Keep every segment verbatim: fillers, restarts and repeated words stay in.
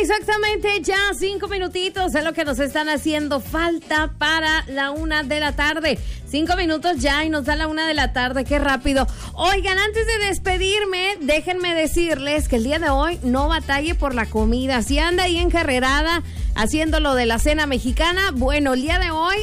exactamente ya cinco minutitos es lo que nos están haciendo falta para la una de la tarde. Cinco minutos ya y nos da la una de la tarde, qué rápido. Oigan, antes de despedirme, déjenme decirles que el día de hoy no batalle por la comida. Si anda ahí encarrerada haciendo lo de la cena mexicana, bueno, el día de hoy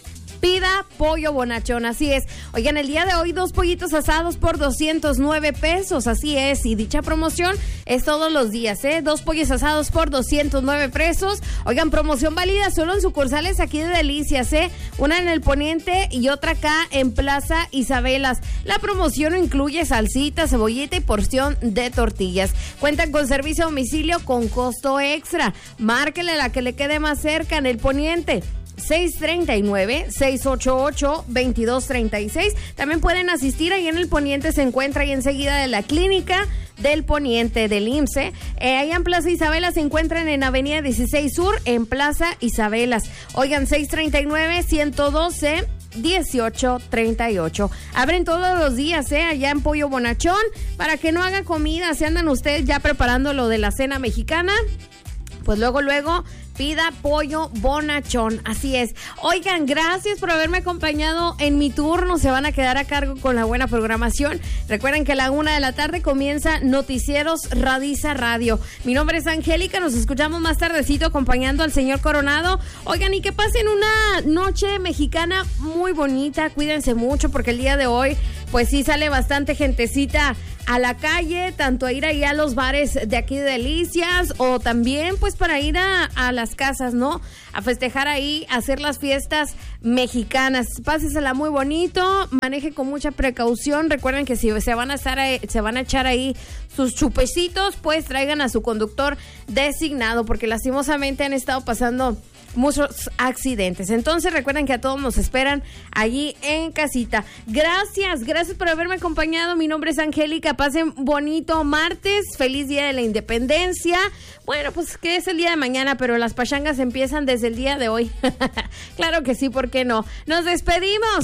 pida pollo bonachón, así es. Oigan, el día de hoy dos pollitos asados por doscientos nueve pesos, así es. Y dicha promoción es todos los días, ¿eh? Dos pollos asados por doscientos nueve pesos. Oigan, promoción válida solo en sucursales aquí de Delicias, ¿eh? Una en el Poniente y otra acá en Plaza Isabelas. La promoción incluye salsita, cebollita y porción de tortillas. Cuentan con servicio a domicilio con costo extra. Márquele la que le quede más cerca en el Poniente. seis tres nueve, seis ocho ocho, dos dos tres seis. También pueden asistir ahí en el Poniente, se encuentra ahí enseguida de la clínica del Poniente del I M S S. Eh, ahí en Plaza Isabelas se encuentran en Avenida dieciséis Sur, en Plaza Isabelas. Oigan, seis tres nueve, uno uno dos, dieciocho treinta y ocho. Abren todos los días, ¿eh? Allá en Pollo Bonachón, para que no haga comida. Si andan ustedes ya preparando lo de la cena mexicana, pues luego, luego pida pollo bonachón, así es. Oigan, gracias por haberme acompañado en mi turno. Se van a quedar a cargo con la buena programación. Recuerden que a la una de la tarde comienza Noticieros Radiza Radio. Mi nombre es Angélica, nos escuchamos más tardecito acompañando al señor Coronado. Oigan, y que pasen una noche mexicana muy bonita. Cuídense mucho porque el día de hoy, pues sí sale bastante gentecita a la calle, tanto a ir ahí a los bares de aquí de Delicias o también pues para ir a, a las casas, ¿no? A festejar ahí, a hacer las fiestas mexicanas. Pásesela muy bonito, maneje con mucha precaución. Recuerden que si se van a estar ahí, se van a echar ahí sus chupecitos, pues traigan a su conductor designado, porque lastimosamente han estado pasando muchos accidentes. Entonces recuerden que a todos nos esperan allí en casita. Gracias, gracias por haberme acompañado. Mi nombre es Angélica. Pasen bonito martes, feliz día de la independencia. Bueno, pues que es el día de mañana, pero las pachangas empiezan desde el día de hoy. Claro que sí, ¿por qué no? Nos despedimos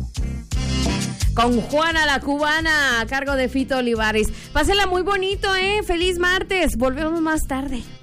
con Juana la Cubana a cargo de Fito Olivares. Pásenla muy bonito, ¿eh? Feliz martes. Volvemos más tarde.